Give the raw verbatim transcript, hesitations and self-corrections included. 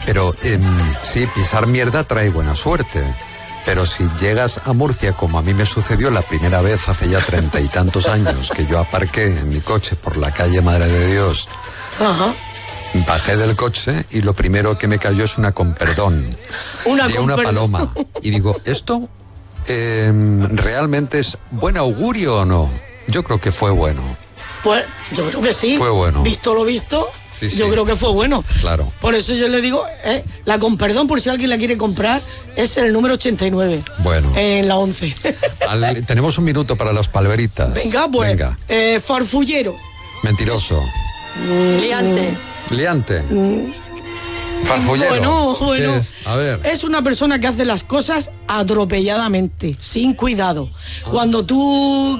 Pero eh, sí, pisar mierda trae buena suerte. Pero si llegas a Murcia, como a mí me sucedió la primera vez hace ya treinta y tantos años, que yo aparqué en mi coche por la calle Madre de Dios, Ajá. bajé del coche y lo primero que me cayó es una con perdón. Una de con una perdón. paloma. Y digo, ¿esto eh, realmente es buen augurio o no? Yo creo que fue bueno. Pues yo creo que sí. Fue bueno. Visto lo visto, Sí, sí. yo creo que fue bueno. Claro. Por eso yo le digo, eh, la con perdón, por si alguien la quiere comprar, es el número ochenta y nueve. Bueno. En la once. Al- tenemos un minuto para las palmeritas. Venga, pues. Venga. Eh, farfullero. Mentiroso. Liante. Liante. Farfullero. Bueno, ¿Qué bueno. es? A ver. Es una persona que hace las cosas atropelladamente, sin cuidado. Cuando tú